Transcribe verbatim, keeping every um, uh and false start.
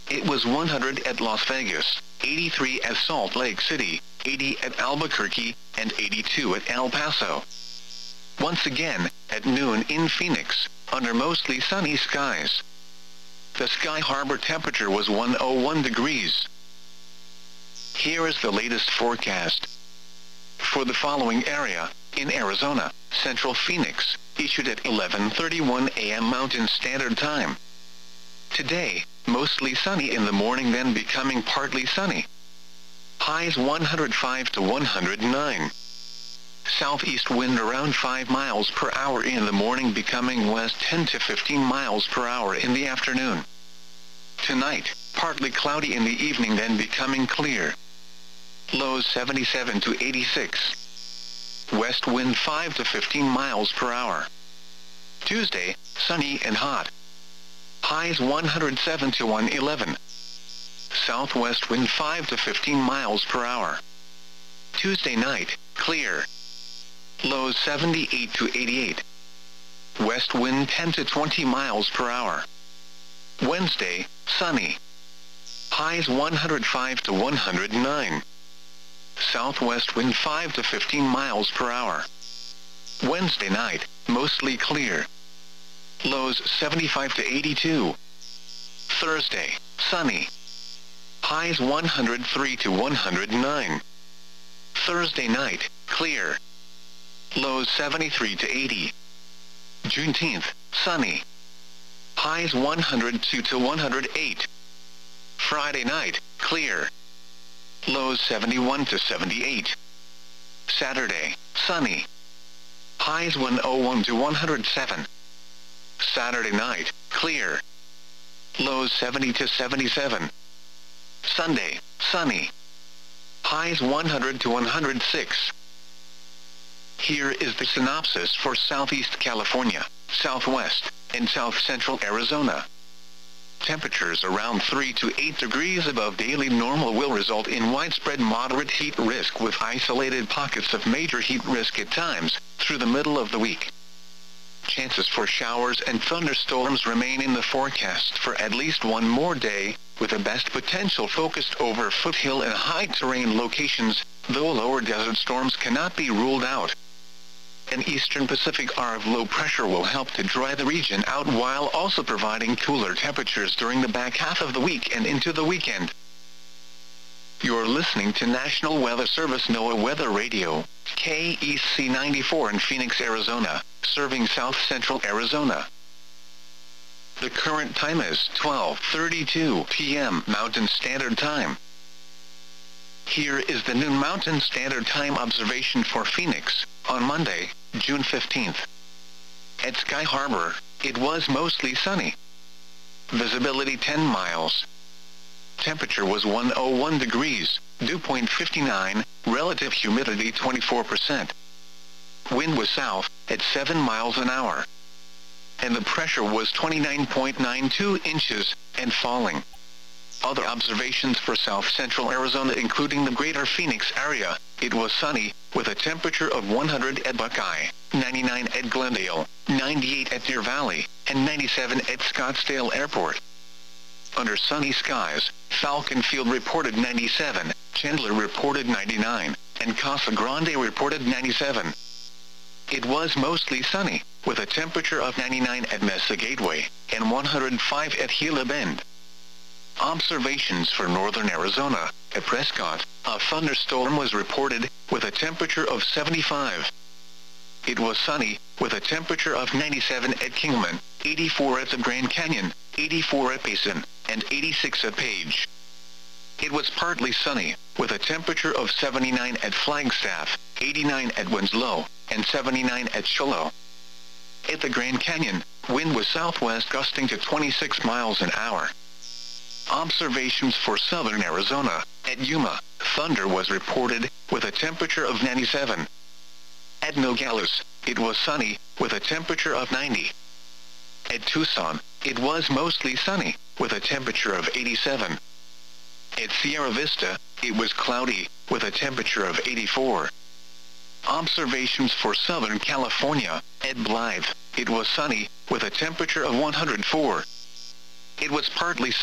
It was one hundred at Las Vegas, eighty-three at Salt Lake City, eighty at Albuquerque, and eighty-two at El Paso. Once again, at noon in Phoenix, under mostly sunny skies. The Sky Harbor temperature was one hundred one degrees. Here is the latest forecast. For the following area, in Arizona, Central Phoenix, issued at eleven thirty-one a m Mountain Standard Time. Today, mostly sunny in the morning, then becoming partly sunny. Highs one hundred five to one hundred nine. Southeast wind around five miles per hour in the morning, becoming west ten to fifteen miles per hour in the afternoon. Tonight, partly cloudy in the evening, then becoming clear. Lows seventy-seven to eighty-six. West wind five to fifteen miles per hour. Tuesday, sunny and hot. Highs one hundred seven to one hundred eleven. Southwest wind five to fifteen miles per hour. Tuesday night, clear. Lows seventy-eight to eighty-eight. West wind ten to twenty miles per hour. Wednesday, sunny. Highs one hundred five to one hundred nine. Southwest wind five to fifteen miles per hour. Wednesday night, mostly clear. Lows seventy-five to eighty-two. Thursday, sunny. Highs one hundred three to one hundred nine. Thursday night, clear. Lows seventy-three to eighty. Juneteenth, sunny. Highs one hundred two to one hundred eight. Friday night, clear. Lows seventy-one to seventy-eight. Saturday, sunny. Highs one hundred one to one hundred seven. Saturday night, clear. Lows seventy to seventy-seven. Sunday, sunny. Highs one hundred to one hundred six. Here is the synopsis for Southeast California, Southwest, and South Central Arizona. Temperatures around three to eight degrees above daily normal will result in widespread moderate heat risk, with isolated pockets of major heat risk at times through the middle of the week. Chances for showers and thunderstorms remain in the forecast for at least one more day, with the best potential focused over foothill and high-terrain locations, though lower desert storms cannot be ruled out. An eastern Pacific arc of low pressure will help to dry the region out, while also providing cooler temperatures during the back half of the week and into the weekend. You're listening to National Weather Service NOAA Weather Radio, K E C ninety-four in Phoenix, Arizona, serving South Central Arizona. The current time is twelve thirty-two p m Mountain Standard Time. Here is the noon Mountain Standard Time observation for Phoenix, on Monday, June fifteenth. At Sky Harbor, it was mostly sunny. Visibility ten miles. Temperature was one hundred one degrees, dew point fifty-nine, relative humidity twenty-four percent. Wind was south, at seven miles an hour. And the pressure was twenty-nine point nine two inches, and falling. Other observations for South Central Arizona, including the greater Phoenix area, it was sunny, with a temperature of one hundred at Buckeye, ninety-nine at Glendale, ninety-eight at Deer Valley, and ninety-seven at Scottsdale Airport. Under sunny skies, Falcon Field reported ninety-seven, Chandler reported ninety-nine, and Casa Grande reported ninety-seven. It was mostly sunny, with a temperature of ninety-nine at Mesa Gateway, and one hundred five at Gila Bend. Observations for northern Arizona, at Prescott, a thunderstorm was reported, with a temperature of seventy-five. It was sunny, with a temperature of ninety-seven at Kingman, eighty-four at the Grand Canyon, eighty-four at Basin, and eighty-six at Page. It was partly sunny, with a temperature of seventy-nine at Flagstaff, eighty-nine at Winslow, and seventy-nine at Shiloh. At the Grand Canyon, wind was southwest gusting to twenty-six miles an hour. Observations for southern Arizona, at Yuma, thunder was reported, with a temperature of ninety-seven. At Nogales, it was sunny, with a temperature of ninety. At Tucson, it was mostly sunny, with a temperature of eighty-seven. At Sierra Vista, it was cloudy, with a temperature of eighty-four. Observations for Southern California, at Blythe, it was sunny, with a temperature of one hundred four. It was partly